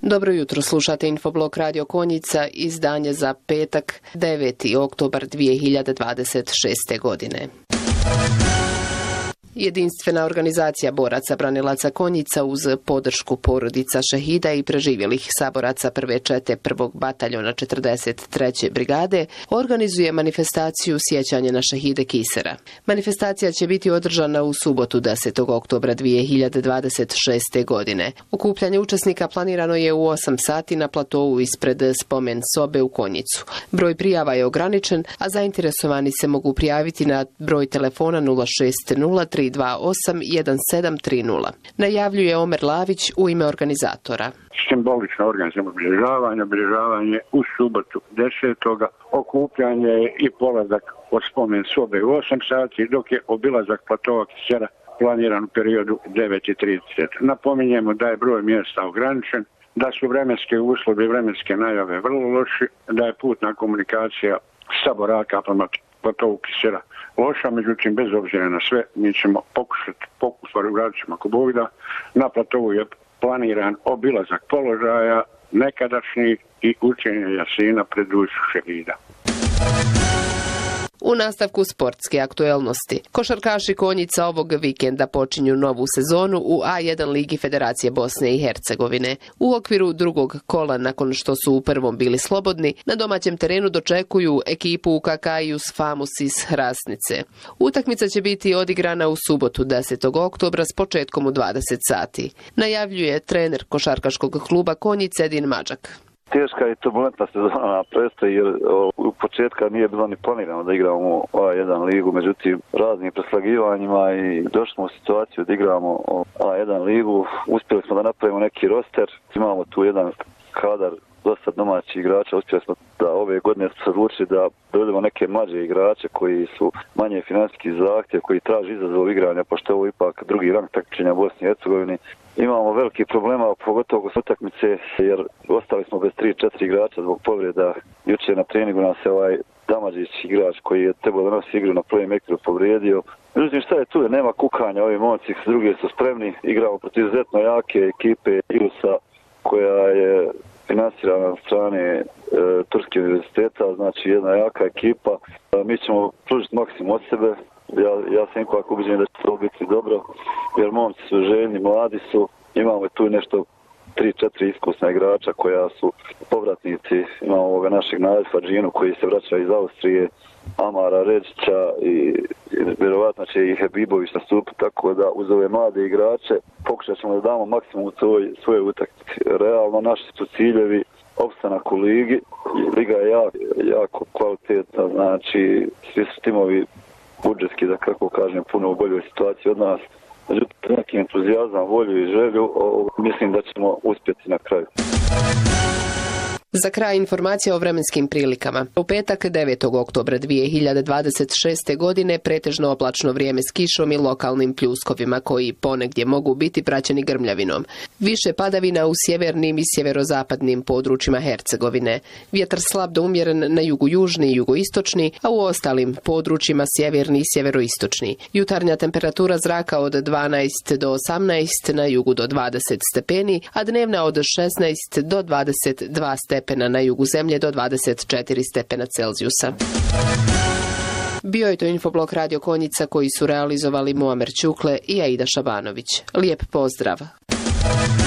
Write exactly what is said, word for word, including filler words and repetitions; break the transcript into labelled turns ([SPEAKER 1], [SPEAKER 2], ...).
[SPEAKER 1] Dobro jutro, slušate Infoblog Radio Konjica, izdanje za petak, deveti oktobar dvije hiljade dvadeset šeste. godine. Jedinstvena organizacija boraca branilaca Konjica uz podršku porodica šehida i preživjelih saboraca prve čete prvog bataljona četrdeset treće brigade organizuje manifestaciju sjećanja na šehide Kisera. Manifestacija će biti održana u subotu desetog oktobra dvije hiljade dvadeset šeste. godine. Okupljanje učesnika planirano je u osam sati na platovu ispred spomen sobe u Konjicu. Broj prijava je ograničen, a zainteresovani se mogu prijaviti na broj telefona nula šest nula tri dva osam jedan sedam tri nula. Najavljuje Omer Lavić u ime organizatora.
[SPEAKER 2] Simbolično organizujemo obilježavanje, obilježavanje u subotu desetog okupljanje i polazak od spomen sobe u osam sati, dok je obilazak platova Kisera planiran u periodu devet i trideset. Napominjemo da je broj mjesta ograničen, da su vremenske uslovi i vremenske najave vrlo loši, da je putna komunikacija sa boraka prema platovu Kisera loša, međutim bez obzira na sve mi ćemo pokušati, pokušati uradit ćemo ako Bog da. Na platovu je planiran obilazak položaja nekadašnjih i učenje Jasina pred dušu šehida.
[SPEAKER 1] U nastavku sportske aktuelnosti. Košarkaši Konjica ovog vikenda počinju novu sezonu u A jedan ligi Federacije Bosne i Hercegovine. U okviru drugog kola, nakon što su u prvom bili slobodni, na domaćem terenu dočekuju ekipu U K K Ius Famus iz Hrasnice. Utakmica će biti odigrana u subotu desetog oktobra s početkom u dvadeset sati. Najavljuje trener košarkaškog kluba Konjica Edin Mađak.
[SPEAKER 3] Teška i turbulentna sezona predstoji jer u početka nije bilo ni planirano da igramo A jedan ligu, međutim raznim preslagivanjima i došli smo u situaciju da igramo A jedan ligu. Uspjeli smo da napravimo neki roster, imamo tu jedan kadar dosta domaćih igrača, uspjeli smo da ove godine smo se odlučili da dovedemo neke mlađe igrače koji su manje financijski zahtjev, koji traži izazov igranja, pošto je ovo ipak drugi rang takmičenja Bosni i Hercegovini. Imamo veliki problema, pogotovo kod utakmice, jer ostali smo bez tri četiri igrača zbog povreda. Jučer na treningu nas je ovaj Damadžić igrač koji je trebao da nosi igru na playmakeru povrijedio. Međutim, šta je tu? Nema kukanja, ovi momci s druge su spremni. Igramo protiv izuzetno jake ekipe Iusa koja je finansirana na strane e, Turske univerziteta, znači jedna jaka ekipa. E, mi ćemo pružiti maksimum od sebe. Ja, ja sam ipak ubeđen da će to biti dobro, jer momci su željni, mladi su. Imamo tu nešto tri četiri iskusna igrača koja su povratnici. Imamo ovoga našeg Nadifa Džinu koji se vraća iz Austrije, Amara Ređića i, i vjerovatno će i Hebibović nastupiti, tako da uz ove mlade igrače pokušat ćemo da damo maksimum u svoj, svoje utakmice. Realno naši su ciljevi opstanak u ligi. Liga je jako, jako kvalitetna, znači svi su timovi budžetski, da kako kažem, puno u boljoj situaciji od nas. Međutim, neki entuzijazam, volju i želju, o, mislim da ćemo uspjeti na kraju.
[SPEAKER 1] Za kraj informacija o vremenskim prilikama. U petak devetog oktobra dvije hiljade dvadeset šeste. godine pretežno oblačno vrijeme s kišom i lokalnim pljuskovima koji ponegdje mogu biti praćeni grmljavinom. Više padavina u sjevernim i sjeverozapadnim područjima Hercegovine. Vjetar slab do umjeren na jugu južni i jugoistočni, a u ostalim područjima sjeverni i sjeveroistočni. Jutarnja temperatura zraka od dvanaest do osamnaest, na jugu do dvadeset stepeni, a dnevna od šesnaest do dvadeset dva stepena. stepena na jugu zemlje do dvadeset četiri stepena Celzijusa. Bio je to Infoblog Radio Konjica koji su realizovali Muamer Ćukle i Aida Šabanović. Lijep pozdrav!